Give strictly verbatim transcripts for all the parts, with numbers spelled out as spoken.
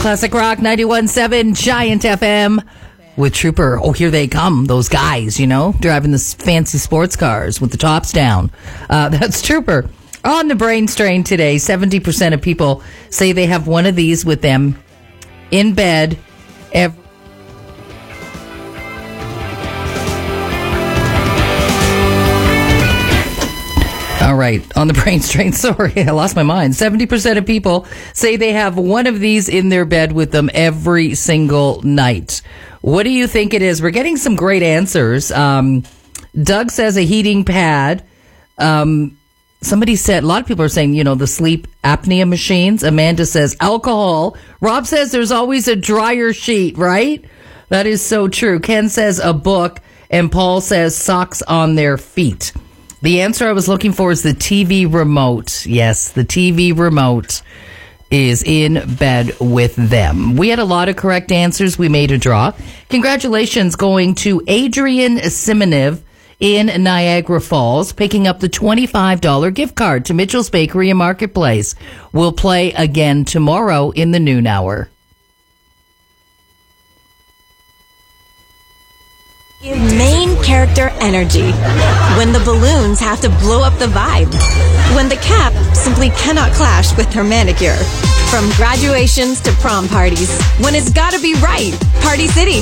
Classic Rock ninety-one point seven Giant F M with Trooper. Oh, here they come. Those guys, you know, driving the fancy sports cars with the tops down. Uh, that's Trooper. On the brain strain today, seventy percent of people say they have one of these with them in bed every All right, on the brain strain, sorry, I lost my mind. seventy percent of people say they have one of these in their bed with them every single night. What do you think it is? We're getting some great answers. Um, Doug says a heating pad. Um, somebody said, a lot of people are saying, you know, the sleep apnea machines. Amanda says alcohol. Rob says there's always a dryer sheet, right? That is so true. Ken says a book, and Paul says socks on their feet. The answer I was looking for is the T V remote. Yes, the T V remote is in bed with them. We had a lot of correct answers. We made a draw. Congratulations going to Adrian Simonev in Niagara Falls, picking up the twenty-five dollars gift card to Mitchell's Bakery and Marketplace. We'll play again tomorrow in the noon hour. Give main character energy. When the balloons have to blow up the vibe. When the cap simply cannot clash with her manicure. From graduations to prom parties. When it's gotta be right. Party City.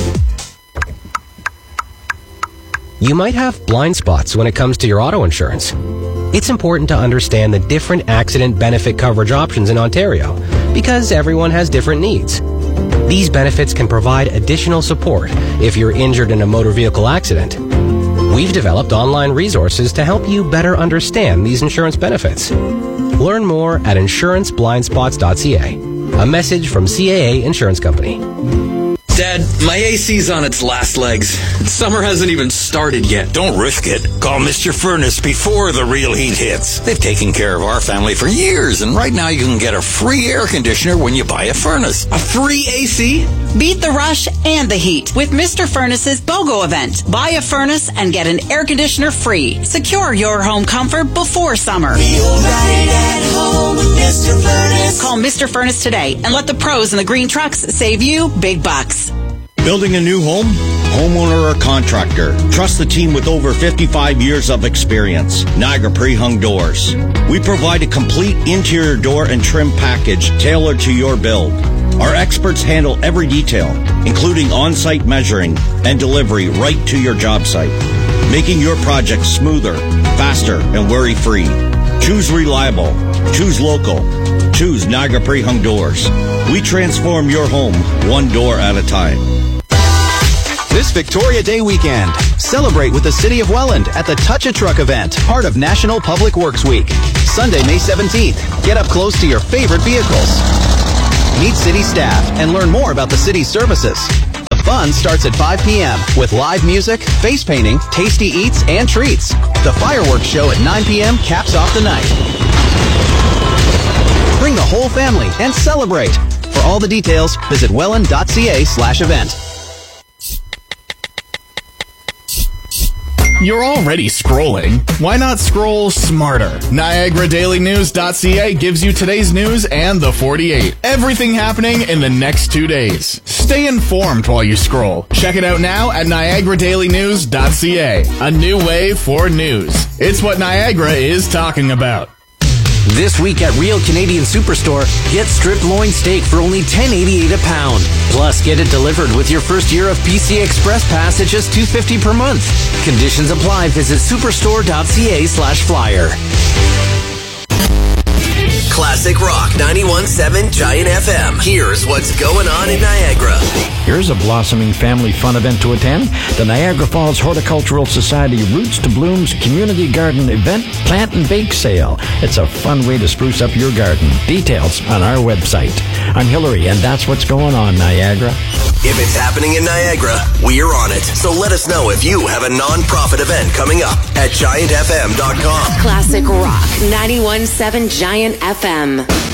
You might have blind spots when it comes to your auto insurance. It's important to understand the different accident benefit coverage options in Ontario because everyone has different needs. These benefits can provide additional support if you're injured in a motor vehicle accident. We've developed online resources to help you better understand these insurance benefits. Learn more at insurance blind spots dot c a. A message from C A A Insurance Company. Dad, my A C's on its last legs. Summer hasn't even started yet. Don't risk it. Call Mister Furnace before the real heat hits. They've taken care of our family for years, and right now you can get a free air conditioner when you buy a furnace. A free A C? Beat the rush and the heat with Mister Furnace's BOGO event. Buy a furnace and get an air conditioner free. Secure your home comfort before summer. Feel right at home with Mister Furnace. Call Mister Furnace today and let the pros in the green trucks save you big bucks. Building a new home? Homeowner or contractor? Trust the team with over fifty-five years of experience. Niagara Pre-Hung Doors. We provide a complete interior door and trim package tailored to your build. Our experts handle every detail, including on-site measuring and delivery right to your job site, making your project smoother, faster, and worry-free. Choose reliable. Choose local. Choose Niagara Pre-Hung Doors. We transform your home one door at a time. This Victoria Day weekend, celebrate with the City of Welland at the Touch a Truck event, part of National Public Works Week. Sunday, May seventeenth. Get up close to your favorite vehicles. Meet city staff and learn more about the city's services. The fun starts at five p.m. with live music, face painting, tasty eats, and treats. The fireworks show at nine p.m. caps off the night. Bring the whole family and celebrate. For all the details, visit welland dot c a slash event. You're already scrolling. Why not scroll smarter? Niagara Daily News dot c a gives you today's news and the forty-eight. Everything happening in the next two days. Stay informed while you scroll. Check it out now at Niagara Daily News dot c a. A new way for news. It's what Niagara is talking about. This week at Real Canadian Superstore, get strip loin steak for only ten eighty-eight a pound. Plus, get it delivered with your first year of P C Express Pass at just two fifty per month. Conditions apply. Visit superstore dot c a slash flyer. Classic Rock ninety-one point seven Giant F M. Here's what's going on in Niagara. Here's a blossoming family fun event to attend. The Niagara Falls Horticultural Society Roots to Blooms Community Garden Event Plant and Bake Sale. It's a fun way to spruce up your garden. Details on our website. I'm Hillary, and that's what's going on, Niagara. If it's happening in Niagara, we're on it. So let us know if you have a non-profit event coming up at giant f m dot com. Classic Rock ninety-one point seven Giant F M.